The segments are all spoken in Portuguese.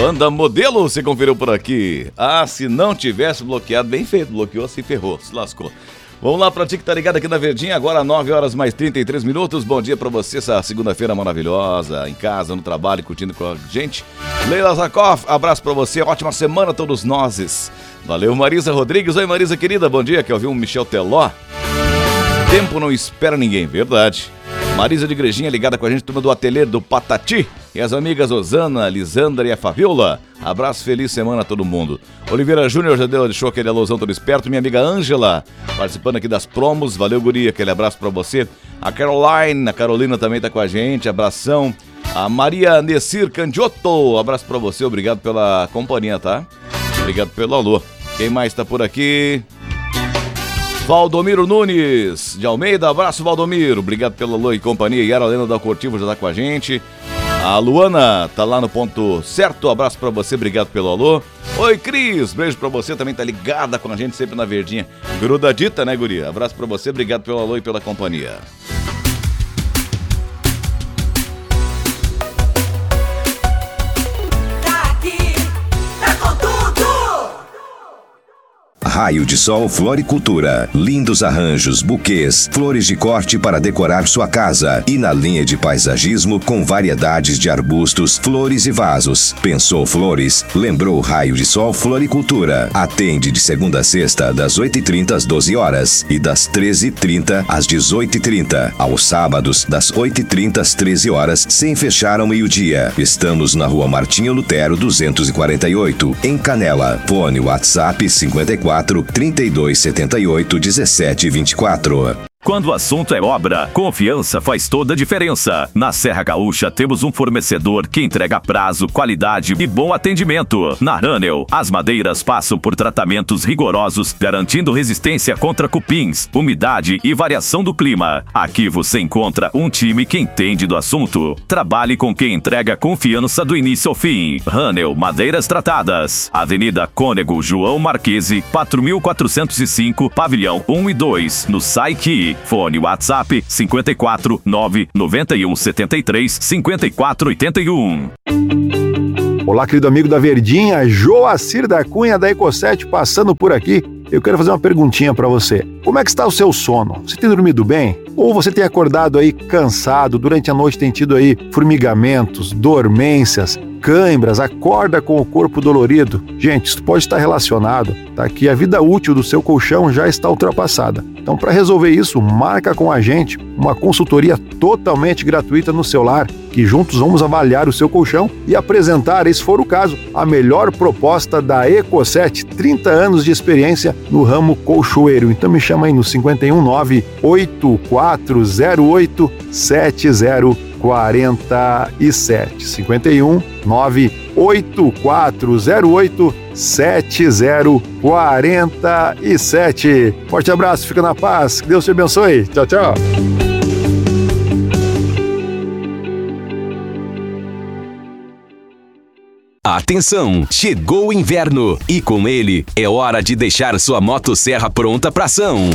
Banda Modelo, você conferiu por aqui. Ah, se não tivesse bloqueado, bem feito, bloqueou, se ferrou, se lascou. Vamos lá pra ti que tá ligado aqui na Verdinha, agora 9 horas mais 33 minutos. Bom dia pra você, essa segunda-feira maravilhosa, em casa, no trabalho, curtindo com a gente. Leila Zakoff, abraço pra você, ótima semana a todos nós. Valeu, Marisa Rodrigues. Oi, Marisa querida, bom dia, quer ouvir um Michel Teló? Tempo não espera ninguém, verdade. Marisa de Igrejinha ligada com a gente, turma do Ateliê do Patati. E as amigas Osana, Lisandra e a Fabiola. Abraço, feliz semana a todo mundo. Oliveira Júnior já deixou aquele alusão todo esperto. Minha amiga Ângela, participando aqui das promos. Valeu, guria, aquele abraço pra você. A Caroline, a Carolina também tá com a gente, abração. A Maria Nessir Candiotto, abraço pra você, obrigado pela companhia, tá? Obrigado pelo alô. Quem mais tá por aqui? Valdomiro Nunes de Almeida, abraço Valdomiro, obrigado pelo alô e companhia. Yara Helena da Cortivo já tá com a gente. A Luana tá lá no ponto certo, abraço pra você, obrigado pelo alô. Oi Cris, beijo pra você, também tá ligada com a gente sempre na Verdinha. Grudadita, né, guria? Abraço pra você, obrigado pelo alô e pela companhia. Raio de Sol Floricultura. Lindos arranjos, buquês, flores de corte para decorar sua casa. E na linha de paisagismo com variedades de arbustos, flores e vasos. Pensou flores? Lembrou Raio de Sol Floricultura. Atende de segunda a sexta, das 8h30 às 12 horas e das 13h30 às 18h30. Aos sábados, das 8h30 às 13 horas, sem fechar ao meio-dia. Estamos na Rua Martinho Lutero 248, em Canela. Fone WhatsApp 54 3278 1724. Quando o assunto é obra, confiança faz toda a diferença. Na Serra Gaúcha temos um fornecedor que entrega prazo, qualidade e bom atendimento. Na Ranel, as madeiras passam por tratamentos rigorosos, garantindo resistência contra cupins, umidade e variação do clima. Aqui você encontra um time que entende do assunto. Trabalhe com quem entrega confiança do início ao fim. Ranel Madeiras Tratadas. Avenida Cônego João Marquese, 4405, Pavilhão 1 e 2, no Saiqui. Fone WhatsApp 54 991 73 54 81. Olá, querido amigo da Verdinha, Joacir da Cunha da Eco7 passando por aqui. Eu quero fazer uma perguntinha pra você. Como é que está o seu sono? Você tem dormido bem? Ou você tem acordado aí cansado, durante a noite tem tido aí formigamentos, dormências, cãibras, acorda com o corpo dolorido? Gente, isso pode estar relacionado, tá? Que a vida útil do seu colchão já está ultrapassada. Então, para resolver isso, marca com a gente uma consultoria totalmente gratuita no seu lar, que juntos vamos avaliar o seu colchão e apresentar, se for o caso, a melhor proposta da Eco7, 30 anos de experiência no ramo colchoeiro. Então me chama aí no 519-8408-7047. 519-8408-7047. Forte abraço, fica na paz, que Deus te abençoe. Tchau, tchau. Atenção, chegou o inverno e com ele é hora de deixar sua motosserra pronta para ação.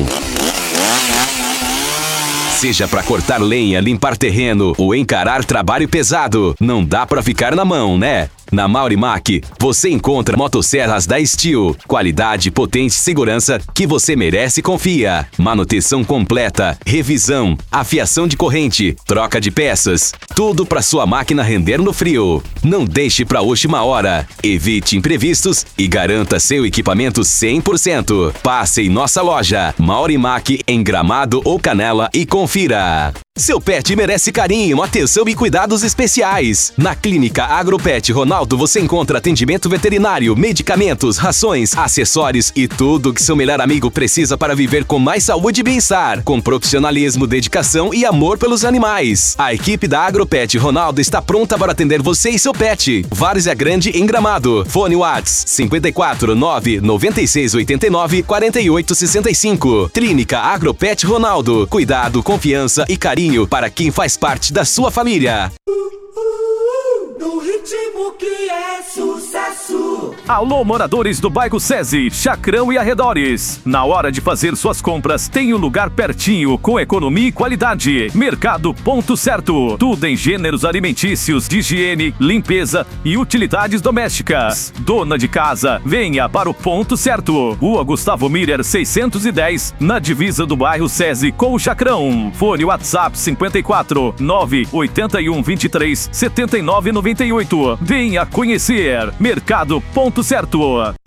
Seja para cortar lenha, limpar terreno ou encarar trabalho pesado, não dá para ficar na mão, né? Na Maurimac, você encontra motosserras da Steel, qualidade, potência e segurança que você merece e confia. Manutenção completa, revisão, afiação de corrente, troca de peças, tudo para sua máquina render no frio. Não deixe para a última hora. Evite imprevistos e garanta seu equipamento 100%. Passe em nossa loja, Maurimac, em Gramado ou Canela e confira. Seu pet merece carinho, atenção e cuidados especiais. Na Clínica Agropet Ronaldo você encontra atendimento veterinário, medicamentos, rações, acessórios e tudo que seu melhor amigo precisa para viver com mais saúde e bem-estar, com profissionalismo, dedicação e amor pelos animais. A equipe da Agropet Ronaldo está pronta para atender você e seu pet. Várzea Grande em Gramado. Fone Whats 54 9 96 89 48 65. Clínica Agropet Ronaldo. Cuidado, confiança e carinho para quem faz parte da sua família. No ritmo que é sucesso. Alô, moradores do bairro SESI, Chacrão e arredores. Na hora de fazer suas compras, tem um lugar pertinho, com economia e qualidade. Mercado Ponto Certo. Tudo em gêneros alimentícios, de higiene, limpeza e utilidades domésticas. Dona de casa, venha para o Ponto Certo. Rua Gustavo Miller 610, na divisa do bairro SESI com o Chacrão. Fone WhatsApp 54 981 23 79 98. Venha conhecer. Mercado Ponto Certo.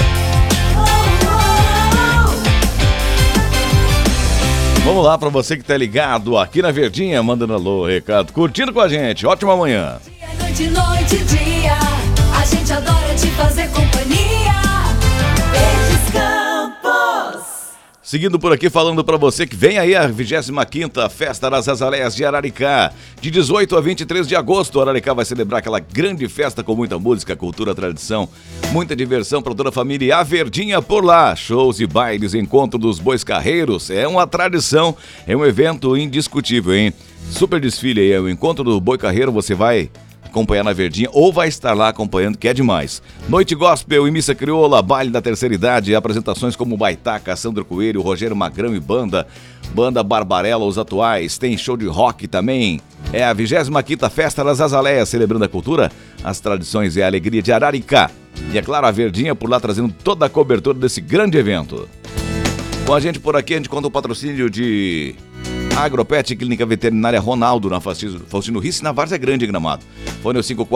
Vamos lá para você que tá ligado aqui na Verdinha, mandando alô, recado, curtindo com a gente. Ótima manhã. Dia, noite, dia, a gente adora te fazer companhia. Verdes Campos. Seguindo por aqui, falando para você que vem aí a 25ª Festa das Azaleias de Araricá. De 18 a 23 de agosto, Araricá vai celebrar aquela grande festa com muita música, cultura, tradição, muita diversão para toda a família. E a Verdinha por lá, shows e bailes, encontro dos bois carreiros, é uma tradição, é um evento indiscutível, hein? Super desfile aí, é o encontro do boi carreiro, você vai acompanhar na Verdinha ou vai estar lá acompanhando, que é demais. Noite gospel e missa crioula, baile da terceira idade, apresentações como Baitaca, Sandro Coelho, Rogério Magrão e banda Barbarella, os atuais, tem show de rock também. É a 25ª Festa das Azaleias, celebrando a cultura, as tradições e a alegria de Araricá. E é claro, a Verdinha por lá trazendo toda a cobertura desse grande evento. Com a gente por aqui, a gente conta o patrocínio de Agropet, Clínica Veterinária Ronaldo, na Faustino Risse, na Várzea Grande, em Gramado. Fone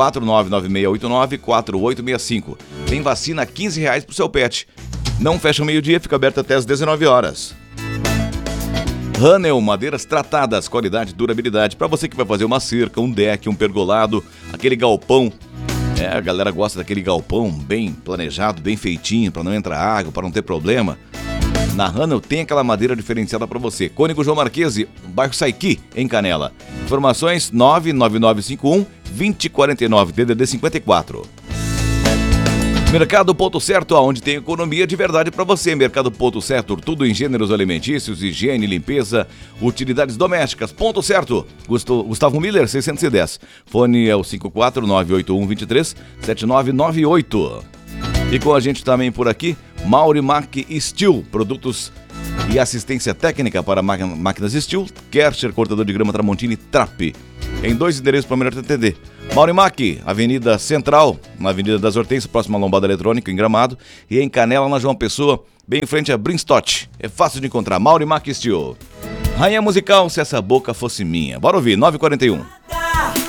54996894865. Tem vacina a R$15 pro seu pet. Não fecha o meio-dia, fica aberto até às 19 horas. Hanel, madeiras tratadas, qualidade e durabilidade. Para você que vai fazer uma cerca, um deck, um pergolado, aquele galpão. A galera gosta daquele galpão bem planejado, bem feitinho, para não entrar água, para não ter problema. Na Hanel tem aquela madeira diferenciada para você. Cônigo João Marquese, bairro Saiqui, em Canela. Informações 99951-2049, DDD 54. Mercado Ponto Certo, onde tem economia de verdade para você. Mercado Ponto Certo, tudo em gêneros alimentícios, higiene, limpeza, utilidades domésticas. Ponto Certo, Gustavo Miller, 610. Fone é o 54981237998. E com a gente também por aqui, Maurimac Steel, produtos e assistência técnica para máquinas Steel, Kercher, cortador de grama Tramontini, Trap. Em 2 endereços para melhor te atender. Maurimac, Avenida Central, na Avenida das Hortênsias, próxima à Lombada Eletrônica, em Gramado. E em Canela, na João Pessoa, bem em frente a Brinstott. É fácil de encontrar, Maurimac Steel. Rainha musical, se essa boca fosse minha. Bora ouvir, 9h41.